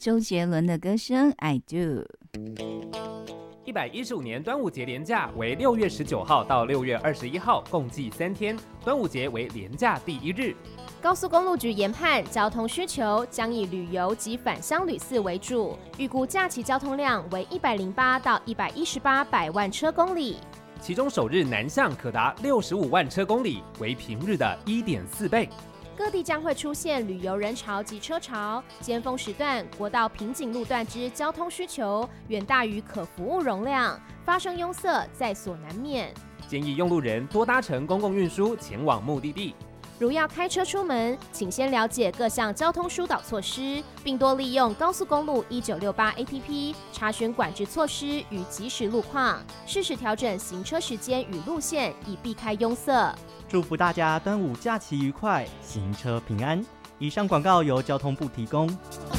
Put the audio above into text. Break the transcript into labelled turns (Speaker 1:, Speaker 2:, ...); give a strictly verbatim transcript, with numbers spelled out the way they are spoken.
Speaker 1: 周杰伦的歌声 I Do。
Speaker 2: 一百一十五年端午节连假为六月十九号到六月二十一号，共计三天。端午节为连假第一日。
Speaker 3: 高速公路局研判，交通需求将以旅游及返乡旅次为主，预估假期交通量为一百零八到一百一十八百万车公里，
Speaker 2: 其中首日南向可达六十五万车公里，为平日的一点四倍。
Speaker 3: 各地将会出现旅游人潮及车潮，尖峰时段国道瓶颈路段之交通需求远大于可服务容量，发生拥塞在所难免。
Speaker 2: 建议用路人多搭乘公共运输前往目的地。
Speaker 3: 如要开车出门，请先了解各项交通疏导措施，并多利用高速公路一九六八 A P P 查询管制措施与即时路况，适时调整行车时间与路线，以避开拥塞。
Speaker 4: 祝福大家端午假期愉快，行车平安。以上广告由交通部提供。